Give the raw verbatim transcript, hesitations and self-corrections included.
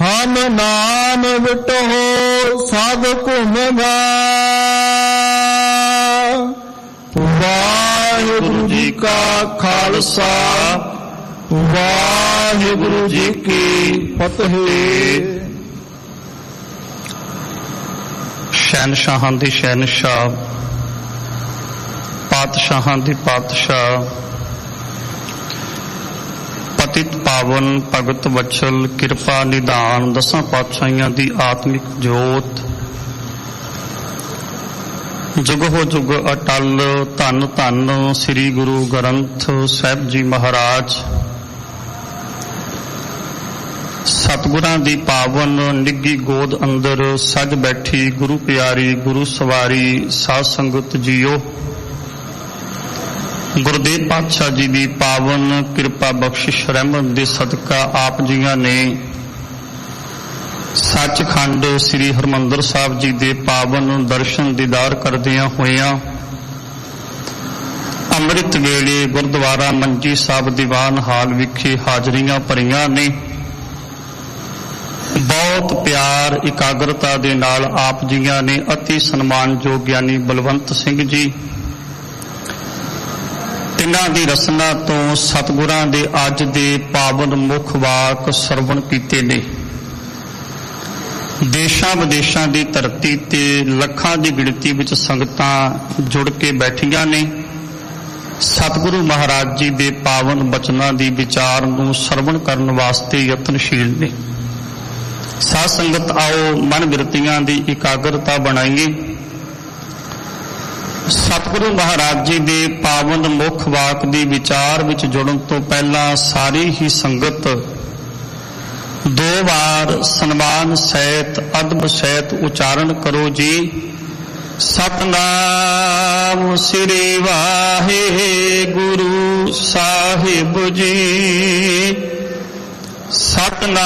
ਹਮ ਨਾਮ ਵਿਟੋ ਸਭ ਘੁਮਗਾ। ਵਾਹਿਗੁਰੂ ਜੀ ਕਾ ਖਾਲਸਾ ਵਾਹਿਗੁਰੂ ਜੀ ਕੀ ਫਤਿਹ। ਸ਼ਹਿਨਸ਼ਾਹਾਂ ਦੀ ਸ਼ਹਿਨਸ਼ਾਹ, ਪਾਤਸ਼ਾਹਾਂ ਦੀ ਪਾਤਸ਼ਾਹ, ਪਤਿਤ ਪਾਵਨ ਭਗਤ ਵਛਲ ਕਿਰਪਾ ਨਿਧਾਨ ਦਸਾਂ ਪਾਤਸ਼ਾਹੀਆਂ ਦੀ ਆਤਮਿਕ ਜੋਤ, ਜੁਗ ਹੋ ਜੁਗ ਅਟਲ। ਧੰਨ ਧੰਨ ਸ੍ਰੀ ਗੁਰੂ ਗ੍ਰੰਥ ਸਾਹਿਬ ਜੀ ਮਹਾਰਾਜ। ਸਤਿਗੁਰਾਂ ਦੀ ਪਾਵਨ ਨਿੱਘੀ ਗੋਦ ਅੰਦਰ ਸੱਜ ਬੈਠੀ ਗੁਰੂ ਪਿਆਰੀ ਗੁਰੂ ਸਵਾਰੀ ਸਾਧ ਸੰਗਤ ਜੀਓ, ਗੁਰਦੇਵ ਪਾਤਸ਼ਾਹ ਜੀ ਦੀ ਪਾਵਨ ਕਿਰਪਾ ਬਖਸ਼ਿਸ਼ ਰਹਿਮਤ ਦੇ ਸਦਕਾ ਆਪ ਜੀਆਂ ਨੇ ਸੱਚਖੰਡ ਸ੍ਰੀ ਹਰਿਮੰਦਰ ਸਾਹਿਬ ਜੀ ਦੇ ਪਾਵਨ ਦਰਸ਼ਨ ਦੀਦਾਰ ਕਰਦਿਆਂ ਹੋਇਆਂ ਅੰਮ੍ਰਿਤ ਵੇਲੇ ਗੁਰਦੁਆਰਾ ਮੰਜੀ ਸਾਹਿਬ ਦੀਵਾਨ ਹਾਲ ਵਿਖੇ ਹਾਜ਼ਰੀਆਂ ਭਰੀਆਂ ਨੇ। ਬਹੁਤ ਪਿਆਰ ਇਕਾਗਰਤਾ ਦੇ ਨਾਲ ਆਪ ਜੀਆਂ ਨੇ ਅਤੀ ਸਨਮਾਨਯੋਗ ਗਿਆਨੀ ਬਲਵੰਤ ਸਿੰਘ ਜੀ, ਤਿੰਨਾਂ ਦੀ ਰਸਨਾ ਤੋਂ ਸਤਿਗੁਰਾਂ ਦੇ ਅੱਜ ਦੇ ਪਾਵਨ ਮੁੱਖ ਵਾਕ ਸਰਵਣ ਕੀਤੇ ਨੇ। ਦੇਸ਼ਾਂ ਵਿਦੇਸ਼ਾਂ ਦੀ ਧਰਤੀ ਤੇ ਲੱਖਾਂ ਦੀ ਗਿਣਤੀ ਵਿੱਚ ਸੰਗਤਾਂ ਜੁੜ ਕੇ ਬੈਠੀਆਂ ਨੇ। ਸਤਿਗੁਰੂ ਮਹਾਰਾਜ ਜੀ ਦੇ ਪਾਵਨ ਬਚਨਾਂ ਦੀ ਵਿਚਾਰ ਨੂੰ ਸਰਵਣ ਕਰਨ ਵਾਸਤੇ ਯਤਨਸ਼ੀਲ ਨੇ। ਸਾਧ ਸੰਗਤ ਆਓ ਮਨ ਬਿਰਤੀਆਂ ਦੀ ਇਕਾਗਰਤਾ ਬਣਾਈਏ। ਸਤਿਗੁਰੂ ਮਹਾਰਾਜ ਜੀ ਦੇ ਪਾਵਨ ਮੁੱਖ ਵਾਕ ਦੀ ਵਿਚਾਰ ਵਿੱਚ ਜੁੜਨ ਤੋਂ ਪਹਿਲਾਂ ਸਾਰੀ ਹੀ ਸੰਗਤ ਦੋ ਵਾਰ ਸਨਮਾਨ ਸਹਿਤ ਅਦਬ ਸਹਿਤ ਉਚਾਰਨ ਕਰੋ ਜੀ। ਸਤਿਨਾਮ ਸ੍ਰੀ ਵਾਹਿਗੁਰੂ ਸਾਹਿਬ ਜੀ। ਸਤਿਨਾਮ